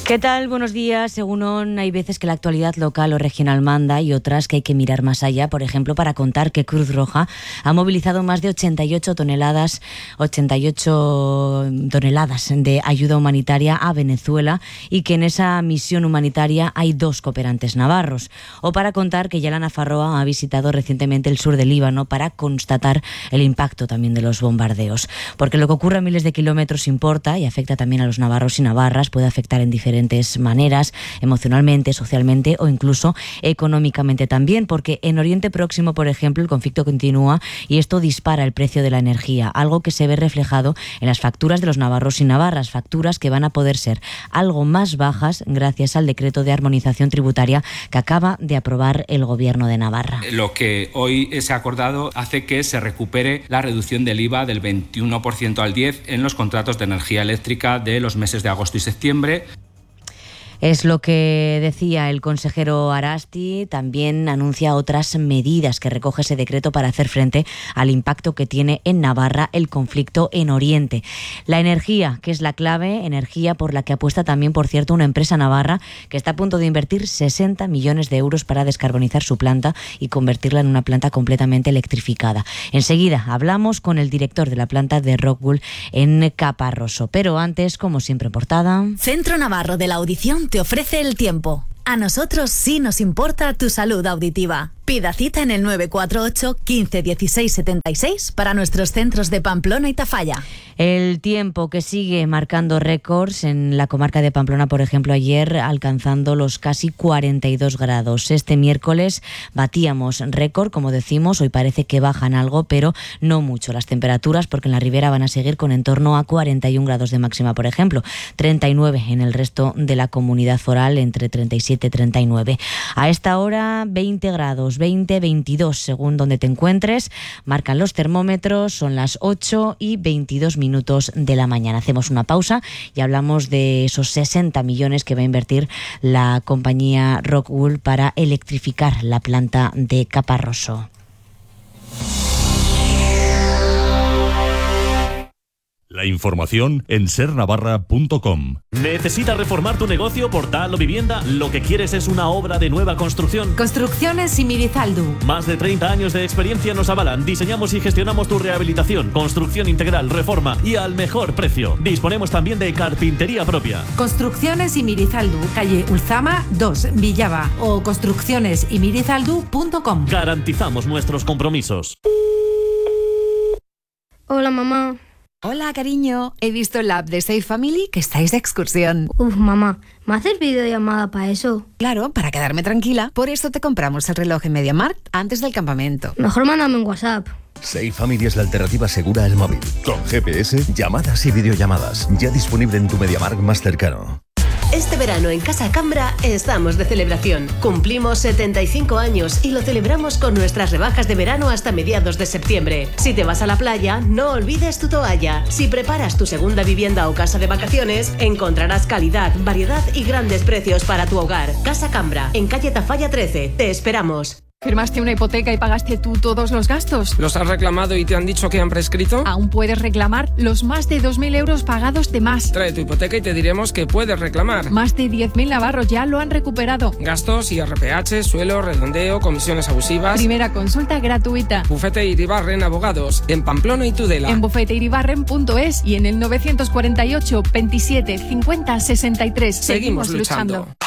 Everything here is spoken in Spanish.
¿Qué tal? Buenos días. Según hay veces que la actualidad local o regional manda y otras que hay que mirar más allá, por ejemplo, para contar que Cruz Roja ha movilizado más de 88 toneladas de ayuda humanitaria a Venezuela y que en esa misión humanitaria hay 2 cooperantes navarros. O para contar que Yolanda Farroa ha visitado recientemente el sur del Líbano para constatar el impacto también de los bombardeos. Porque lo que ocurre a miles de kilómetros importa y afecta también a los navarros y navarras, puede afectar en diferentes maneras, emocionalmente, socialmente o incluso económicamente también, porque en Oriente Próximo, por ejemplo, el conflicto continúa y esto dispara el precio de la energía, algo que se ve reflejado en las facturas de los navarros y navarras, facturas que van a poder ser algo más bajas gracias al decreto de armonización tributaria que acaba de aprobar el Gobierno de Navarra. Lo que hoy se ha acordado hace que se recupere la reducción del IVA del 21% al 10% en los contratos de energía eléctrica de los meses de agosto y septiembre. Es lo que decía el consejero Arasti. También anuncia otras medidas que recoge ese decreto para hacer frente al impacto que tiene en Navarra el conflicto en Oriente. La energía, que es la clave, energía por la que apuesta también, por cierto, una empresa navarra que está a punto de invertir 60 millones de euros para descarbonizar su planta y convertirla en una planta completamente electrificada. Enseguida hablamos con el director de la planta de Rockwool en Caparroso. Pero antes, como siempre en portada... Centro Navarro de la Audición te ofrece el tiempo. A nosotros sí nos importa tu salud auditiva. Pida cita en el 948 15 16 76 para nuestros centros de Pamplona y Tafalla. El tiempo que sigue marcando récords en la comarca de Pamplona, por ejemplo, ayer alcanzando los casi 42 grados. Este miércoles batíamos récord, como decimos, hoy parece que bajan algo, pero no mucho las temperaturas, porque en la ribera van a seguir con en torno a 41 grados de máxima, por ejemplo, 39 en el resto de la comunidad foral, entre 37 y 39. A esta hora 20 grados, 20, 22 según donde te encuentres, marcan los termómetros, son las 8 y 22 minutos de la mañana. Hacemos una pausa y hablamos de esos 60 millones que va a invertir la compañía Rockwool para electrificar la planta de Caparroso. La información en sernavarra.com. ¿Necesitas reformar tu negocio, portal o vivienda? Lo que quieres es una obra de nueva construcción. Construcciones Imirizaldu. Más de 30 años de experiencia nos avalan. Diseñamos y gestionamos tu rehabilitación, construcción integral, reforma y al mejor precio. Disponemos también de carpintería propia. Construcciones Imirizaldu, calle Ulzama 2, Villava, o construccionesimirizaldu.com. Garantizamos nuestros compromisos. Hola, mamá. Hola, cariño. He visto en la app de Safe Family que estáis de excursión. Mamá, ¿me haces videollamada para eso? Claro, para quedarme tranquila. Por eso te compramos el reloj en MediaMarkt antes del campamento. Mejor mándame un WhatsApp. Safe Family es la alternativa segura al móvil. Con GPS, llamadas y videollamadas. Ya disponible en tu MediaMarkt más cercano. Este verano en Casa Cambra estamos de celebración. Cumplimos 75 años y lo celebramos con nuestras rebajas de verano hasta mediados de septiembre. Si te vas a la playa, no olvides tu toalla. Si preparas tu segunda vivienda o casa de vacaciones, encontrarás calidad, variedad y grandes precios para tu hogar. Casa Cambra, en calle Tafalla 13. Te esperamos. ¿Firmaste una hipoteca y pagaste tú todos los gastos? ¿Los has reclamado y te han dicho que han prescrito? Aún puedes reclamar los más de 2.000 euros pagados de más. Trae tu hipoteca y te diremos que puedes reclamar. Más de 10.000 navarros ya lo han recuperado. Gastos, IRPH, suelo, redondeo, comisiones abusivas. Primera consulta gratuita. Bufete Iribarren Abogados, en Pamplona y Tudela. En bufeteiribarren.es y en el 948 27 50 63. Seguimos luchando.